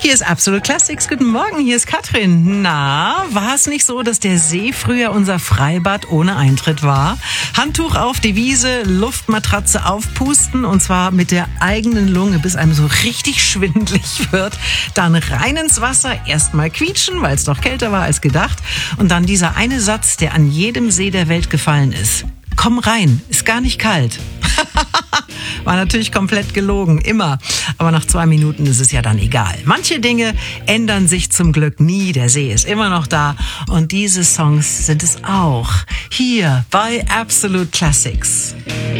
Hier ist Absolute Classics. Guten Morgen, hier ist Katrin. Na, war es nicht so, dass der See früher unser Freibad ohne Eintritt war? Handtuch auf die Wiese, Luftmatratze aufpusten und zwar mit der eigenen Lunge, bis einem so richtig schwindelig wird. Dann rein ins Wasser, erstmal quietschen, weil es doch kälter war als gedacht. Und dann dieser eine Satz, der an jedem See der Welt gefallen ist. Komm rein, ist gar nicht kalt. War natürlich komplett gelogen, immer. Aber nach 2 Minuten ist es ja dann egal. Manche Dinge ändern sich zum Glück nie. Der See ist immer noch da. Und diese Songs sind es auch. Hier bei Absolute Classics.